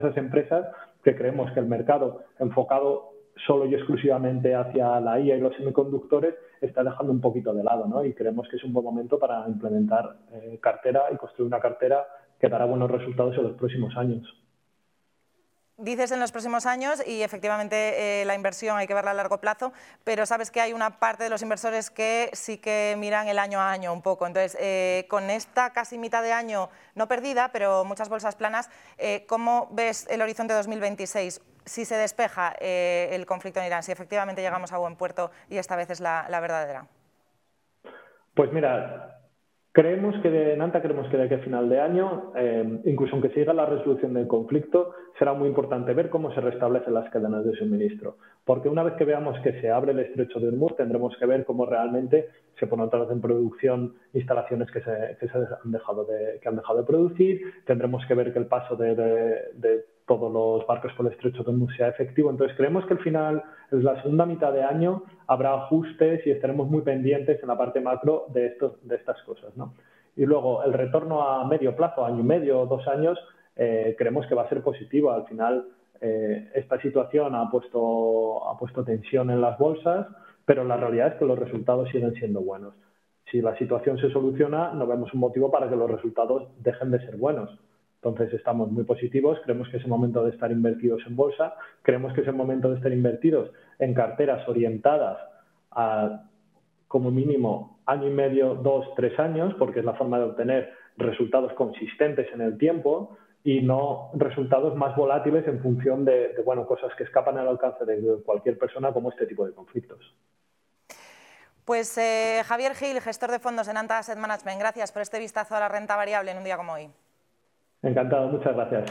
esas empresas que creemos que el mercado enfocado solo y exclusivamente hacia la IA y los semiconductores está dejando un poquito de lado, ¿no? Y creemos que es un buen momento para implementar cartera y construir una cartera que dará buenos resultados en los próximos años. Dices en los próximos años y efectivamente la inversión hay que verla a largo plazo, pero sabes que hay una parte de los inversores que sí que miran el año a año un poco. Entonces, con esta casi mitad de año, no perdida, pero muchas bolsas planas, ¿cómo ves el horizonte 2026? Si se despeja el conflicto en Irán, si efectivamente llegamos a buen puerto y esta vez es la verdadera. Pues mira, creemos que de aquí a final de año, incluso aunque siga la resolución del conflicto, será muy importante ver cómo se restablecen las cadenas de suministro. Porque una vez que veamos que se abre el estrecho de Hormuz, tendremos que ver cómo realmente se ponen otra vez en producción instalaciones que han dejado de producir. Tendremos que ver que el paso de todos los barcos por el estrecho de Hormuz sea efectivo. Entonces, creemos que al final, en la segunda mitad de año, habrá ajustes y estaremos muy pendientes en la parte macro de estas cosas, ¿no? Y luego, el retorno a medio plazo, año y medio, 2 años, creemos que va a ser positivo. Al final, esta situación ha puesto tensión en las bolsas, pero la realidad es que los resultados siguen siendo buenos. Si la situación se soluciona, no vemos un motivo para que los resultados dejen de ser buenos. Entonces, estamos muy positivos, creemos que es el momento de estar invertidos en bolsa, creemos que es el momento de estar invertidos en carteras orientadas a, como mínimo, año y medio, 2, 3 años, porque es la forma de obtener resultados consistentes en el tiempo y no resultados más volátiles en función de cosas que escapan al alcance de cualquier persona, como este tipo de conflictos. Pues Javier Gil, gestor de fondos en Anta Asset Management, gracias por este vistazo a la renta variable en un día como hoy. Encantado, muchas gracias.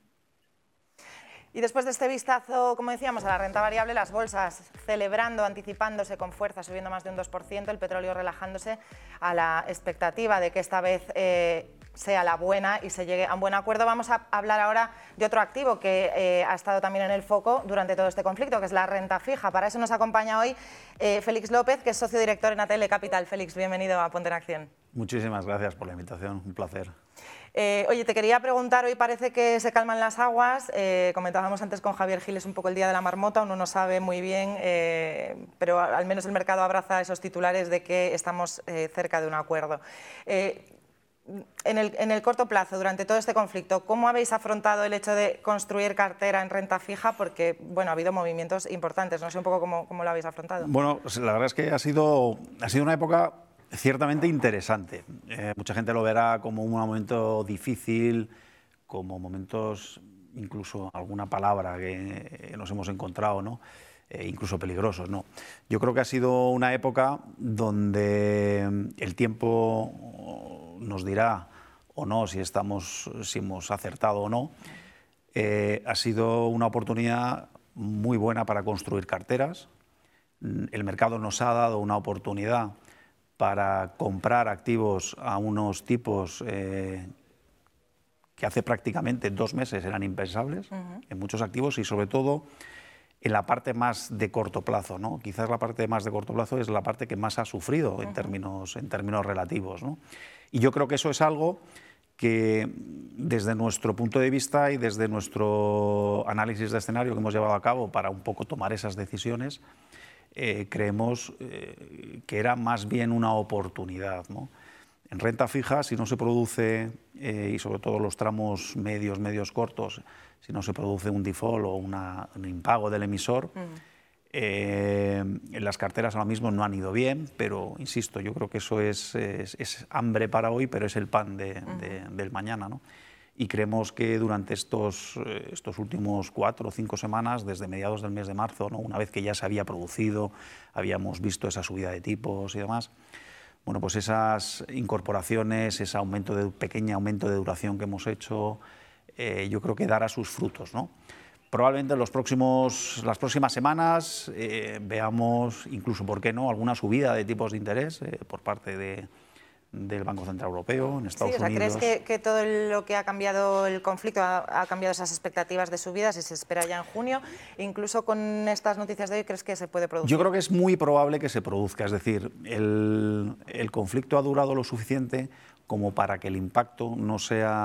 Y después de este vistazo, como decíamos, a la renta variable, las bolsas celebrando, anticipándose con fuerza, subiendo más de un 2%, el petróleo relajándose a la expectativa de que esta vez sea la buena y se llegue a un buen acuerdo. Vamos a hablar ahora de otro activo que ha estado también en el foco durante todo este conflicto, que es la renta fija. Para eso nos acompaña hoy Félix López, que es socio director en ATL Capital. Félix, bienvenido a Ponte en Acción. Muchísimas gracias por la invitación, un placer. Oye, te quería preguntar, hoy parece que se calman las aguas, comentábamos antes con Javier Gil, es un poco el día de la marmota, uno no sabe muy bien, pero al menos el mercado abraza esos titulares de que estamos cerca de un acuerdo. En el corto plazo, durante todo este conflicto, ¿cómo habéis afrontado el hecho de construir cartera en renta fija? Porque, bueno, ha habido movimientos importantes, no sé un poco cómo lo habéis afrontado. Bueno, la verdad es que ha sido una época ciertamente interesante. Mucha gente lo verá como un momento difícil, como momentos, incluso alguna palabra que nos hemos encontrado, ¿no? Incluso peligrosos, ¿no? Yo creo que ha sido una época donde el tiempo nos dirá o no si hemos acertado o no. Ha sido una oportunidad muy buena para construir carteras. El mercado nos ha dado una oportunidad para comprar activos a unos tipos que hace prácticamente 2 meses eran impensables en muchos activos y sobre todo en la parte más de corto plazo, ¿no? Quizás la parte más de corto plazo es la parte que más ha sufrido en términos relativos, ¿no? Y yo creo que eso es algo que desde nuestro punto de vista y desde nuestro análisis de escenario que hemos llevado a cabo para un poco tomar esas decisiones, creemos que era más bien una oportunidad, ¿no? En renta fija, si no se produce, y sobre todo los tramos medios cortos, si no se produce un default o un impago del emisor, las carteras ahora mismo no han ido bien, pero insisto, yo creo que eso es hambre para hoy, pero es el pan del mañana, ¿no? Y creemos que durante estos últimos 4 o 5 semanas, desde mediados del mes de marzo, ¿no? Una vez que ya se había producido, habíamos visto esa subida de tipos y demás, bueno, pues esas incorporaciones, ese pequeño aumento de duración que hemos hecho, yo creo que dará sus frutos, ¿no? Probablemente en las próximas semanas veamos, incluso, ¿por qué no?, alguna subida de tipos de interés por parte del Banco Central Europeo en Estados Unidos. ¿Crees que todo lo que ha cambiado el conflicto ha cambiado esas expectativas de subidas y se espera ya en junio? Incluso con estas noticias de hoy, ¿crees que se puede producir? Yo creo que es muy probable que se produzca, es decir, el conflicto ha durado lo suficiente como para que el impacto no sea